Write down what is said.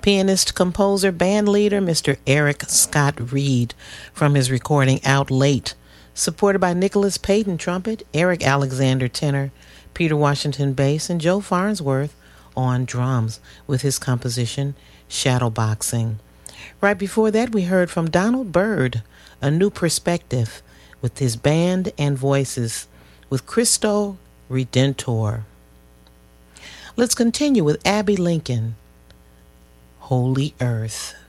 Pianist, composer, band leader, Mr. Eric Scott Reed, from his recording Out Late, supported by Nicholas Payton, trumpet, Eric Alexander, tenor, Peter Washington, bass, and Joe Farnsworth on drums with his composition Shadowboxing. Right before that, we heard from Donald Byrd, A New Perspective, with his band and voices with Cristo Redentor. Let's continue with Abbey Lincoln, Holy Earth.